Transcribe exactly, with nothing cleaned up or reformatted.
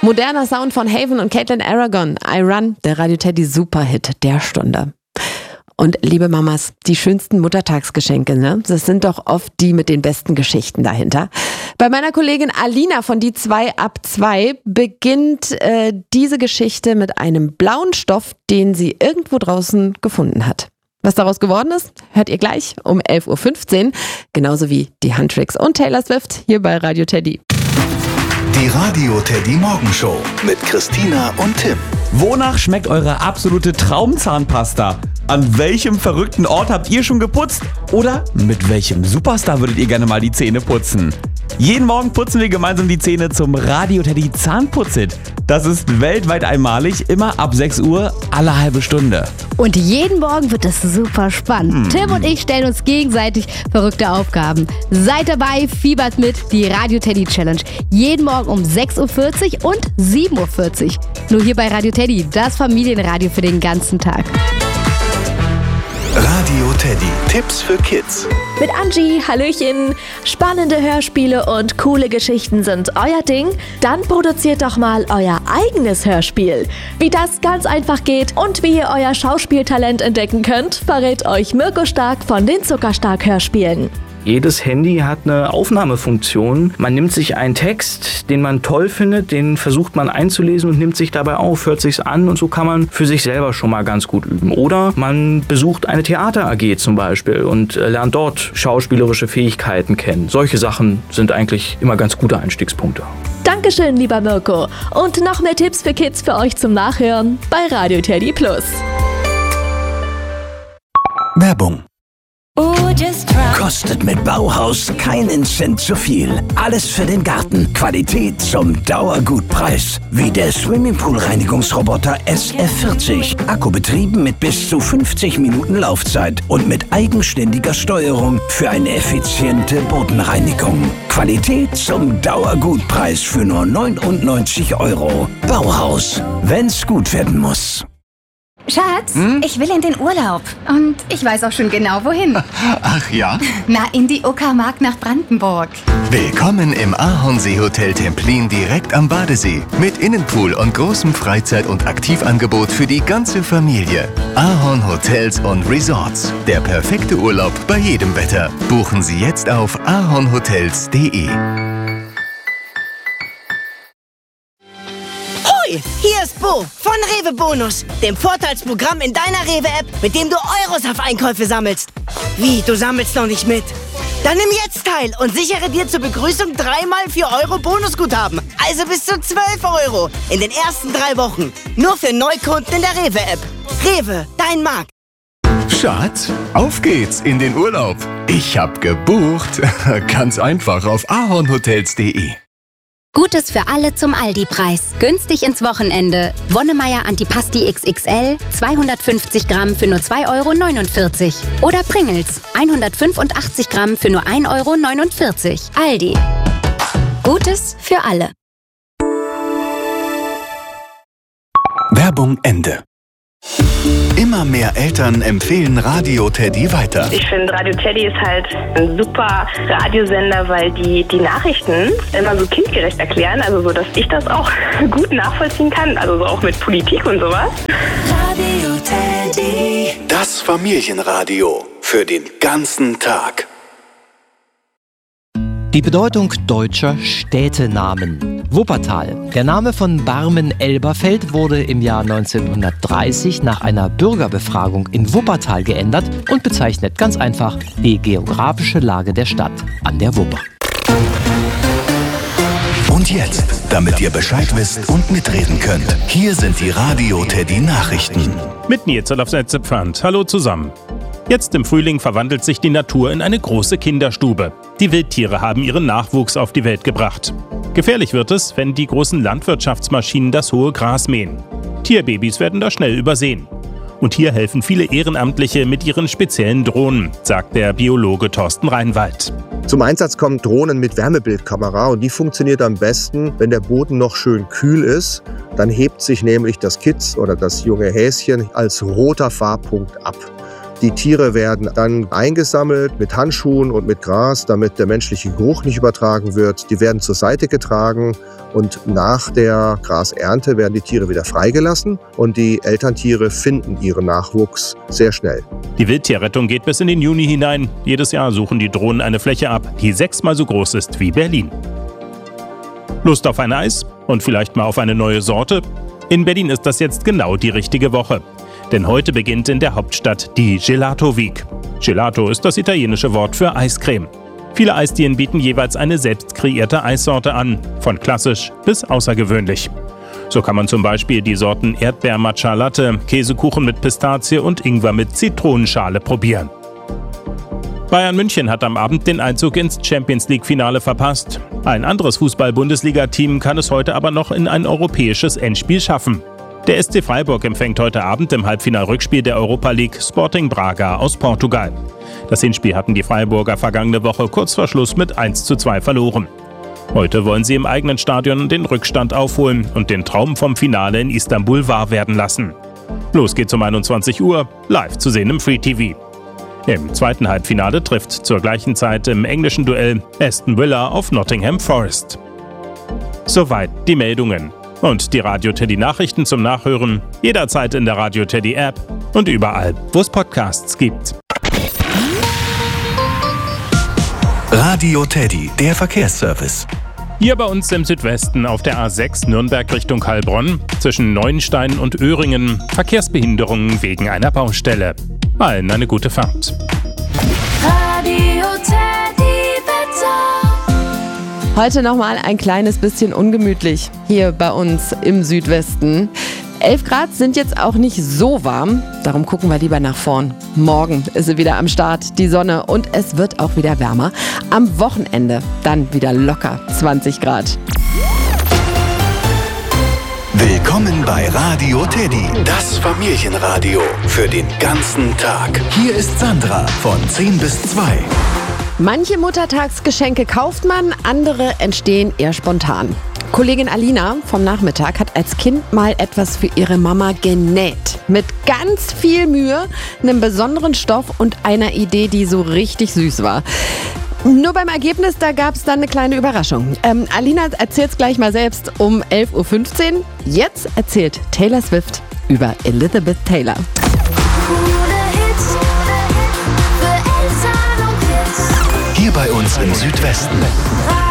Moderner Sound von Haven und Caitlin Aragon. I Run, der Radio Teddy Superhit der Stunde. Und liebe Mamas, die schönsten Muttertagsgeschenke, ne? Das sind doch oft die mit den besten Geschichten dahinter. Bei meiner Kollegin Alina von Die zwei ab zwei beginnt äh, diese Geschichte mit einem blauen Stoff, den sie irgendwo draußen gefunden hat. Was daraus geworden ist, hört ihr gleich um elf Uhr fünfzehn. Genauso wie die Handtricks und Taylor Swift hier bei Radio Teddy. Die Radio Teddy Morgenshow mit Christina und Tim. Wonach schmeckt eure absolute Traumzahnpasta? An welchem verrückten Ort habt ihr schon geputzt? Oder mit welchem Superstar würdet ihr gerne mal die Zähne putzen? Jeden Morgen putzen wir gemeinsam die Zähne zum Radio Teddy Zahnputzit. Das ist weltweit einmalig, immer ab sechs Uhr, alle halbe Stunde. Und jeden Morgen wird es super spannend. Hm. Tim und ich stellen uns gegenseitig verrückte Aufgaben. Seid dabei, fiebert mit, die Radio Teddy Challenge. Jeden Morgen um sechs Uhr vierzig und sieben Uhr vierzig. Nur hier bei Radio Teddy, das Familienradio für den ganzen Tag. Radio Teddy, Tipps für Kids. Mit Angie, Hallöchen. Spannende Hörspiele und coole Geschichten sind euer Ding? Dann produziert doch mal euer eigenes Hörspiel. Wie das ganz einfach geht und wie ihr euer Schauspieltalent entdecken könnt, verrät euch Mirko Stark von den Zuckerstark Hörspielen. Jedes Handy hat eine Aufnahmefunktion. Man nimmt sich einen Text, den man toll findet, den versucht man einzulesen und nimmt sich dabei auf, hört sich's an und so kann man für sich selber schon mal ganz gut üben. Oder man besucht eine Theater-A G zum Beispiel und lernt dort schauspielerische Fähigkeiten kennen. Solche Sachen sind eigentlich immer ganz gute Einstiegspunkte. Dankeschön, lieber Mirko. Und noch mehr Tipps für Kids für euch zum Nachhören bei Radio Teddy Plus. Werbung. Kostet mit Bauhaus keinen Cent zu viel. Alles für den Garten. Qualität zum Dauergutpreis. Wie der Swimmingpool-Reinigungsroboter S F vierzig. Akkubetrieben mit bis zu fünfzig Minuten Laufzeit und mit eigenständiger Steuerung für eine effiziente Bodenreinigung. Qualität zum Dauergutpreis für nur neunundneunzig Euro. Bauhaus. Wenn's gut werden muss. Schatz, hm? ich will in den Urlaub. Und ich weiß auch schon genau, wohin. Ach ja? Na, in die Uckermark nach Brandenburg. Willkommen im Ahornsee Hotel Templin direkt am Badesee. Mit Innenpool und großem Freizeit- und Aktivangebot für die ganze Familie. Ahorn Hotels und Resorts. Der perfekte Urlaub bei jedem Wetter. Buchen Sie jetzt auf ahornhotels punkt de. Hier ist Bo von Rewe Bonus, dem Vorteilsprogramm in deiner Rewe-App, mit dem du Euros auf Einkäufe sammelst. Wie, du sammelst noch nicht mit? Dann nimm jetzt teil und sichere dir zur Begrüßung dreimal vier Euro Bonusguthaben. Also bis zu zwölf Euro in den ersten drei Wochen. Nur für Neukunden in der Rewe-App. Rewe, dein Markt. Schatz, auf geht's in den Urlaub. Ich hab gebucht. Ganz einfach auf ahornhotels punkt de. Gutes für alle zum Aldi-Preis. Günstig ins Wochenende. Wonnemeier Antipasti X X L, zweihundertfünfzig Gramm für nur zwei Euro neunundvierzig. Oder Pringles, hundertfünfundachtzig Gramm für nur ein Euro neunundvierzig. Aldi. Gutes für alle. Werbung Ende. Immer mehr Eltern empfehlen Radio Teddy weiter. Ich finde, Radio Teddy ist halt ein super Radiosender, weil die die Nachrichten immer so kindgerecht erklären, also so, dass ich das auch gut nachvollziehen kann, also so auch mit Politik und sowas. Radio Teddy. Das Familienradio für den ganzen Tag. Die Bedeutung deutscher Städtenamen. Wuppertal. Der Name von Barmen-Elberfeld wurde im Jahr neunzehnhundertdreißig nach einer Bürgerbefragung in Wuppertal geändert und bezeichnet ganz einfach die geografische Lage der Stadt an der Wupper. Und jetzt, damit ihr Bescheid wisst und mitreden könnt, hier sind die Radio Teddy Nachrichten. Mit Nils auf Netzepfand. Hallo zusammen. Jetzt im Frühling verwandelt sich die Natur in eine große Kinderstube. Die Wildtiere haben ihren Nachwuchs auf die Welt gebracht. Gefährlich wird es, wenn die großen Landwirtschaftsmaschinen das hohe Gras mähen. Tierbabys werden da schnell übersehen. Und hier helfen viele Ehrenamtliche mit ihren speziellen Drohnen, sagt der Biologe Thorsten Reinwald. Zum Einsatz kommen Drohnen mit Wärmebildkamera und die funktioniert am besten, wenn der Boden noch schön kühl ist. Dann hebt sich nämlich das Kitz oder das junge Häschen als roter Farbpunkt ab. Die Tiere werden dann eingesammelt mit Handschuhen und mit Gras, damit der menschliche Geruch nicht übertragen wird. Die werden zur Seite getragen und nach der Grasernte werden die Tiere wieder freigelassen und die Elterntiere finden ihren Nachwuchs sehr schnell. Die Wildtierrettung geht bis in den Juni hinein. Jedes Jahr suchen die Drohnen eine Fläche ab, die sechsmal so groß ist wie Berlin. Lust auf ein Eis und vielleicht mal auf eine neue Sorte? In Berlin ist das jetzt genau die richtige Woche. Denn heute beginnt in der Hauptstadt die Gelato Week. Gelato ist das italienische Wort für Eiscreme. Viele Eisdielen bieten jeweils eine selbst kreierte Eissorte an, von klassisch bis außergewöhnlich. So kann man zum Beispiel die Sorten Erdbeer-Matcha-Latte, Käsekuchen mit Pistazie und Ingwer mit Zitronenschale probieren. Bayern München hat am Abend den Einzug ins Champions-League-Finale verpasst. Ein anderes Fußball-Bundesliga-Team kann es heute aber noch in ein europäisches Endspiel schaffen. Der S C Freiburg empfängt heute Abend im Halbfinal-Rückspiel der Europa League Sporting Braga aus Portugal. Das Hinspiel hatten die Freiburger vergangene Woche kurz vor Schluss mit eins zu zwei verloren. Heute wollen sie im eigenen Stadion den Rückstand aufholen und den Traum vom Finale in Istanbul wahr werden lassen. Los geht's um einundzwanzig Uhr, live zu sehen im Free T V. Im zweiten Halbfinale trifft zur gleichen Zeit im englischen Duell Aston Villa auf Nottingham Forest. Soweit die Meldungen. Und die Radio Teddy Nachrichten zum Nachhören jederzeit in der Radio Teddy App und überall, wo es Podcasts gibt. Radio Teddy, der Verkehrsservice. Hier bei uns im Südwesten auf der A sechs Nürnberg Richtung Heilbronn zwischen Neuenstein und Öhringen Verkehrsbehinderungen wegen einer Baustelle. Allen eine gute Fahrt. Radio Teddy Wetter. Heute nochmal ein kleines bisschen ungemütlich hier bei uns im Südwesten. elf Grad sind jetzt auch nicht so warm, darum gucken wir lieber nach vorn. Morgen ist sie wieder am Start, die Sonne, und es wird auch wieder wärmer. Am Wochenende dann wieder locker zwanzig Grad. Willkommen bei Radio Teddy, das Familienradio für den ganzen Tag. Hier ist Sandra von zehn bis zwei. Manche Muttertagsgeschenke kauft man, andere entstehen eher spontan. Kollegin Alina vom Nachmittag hat als Kind mal etwas für ihre Mama genäht. Mit ganz viel Mühe, einem besonderen Stoff und einer Idee, die so richtig süß war. Nur beim Ergebnis, da gab es dann eine kleine Überraschung. Ähm, Alina erzählt's gleich mal selbst um elf Uhr fünfzehn. Jetzt erzählt Taylor Swift über Elizabeth Taylor. Hier bei uns im Südwesten.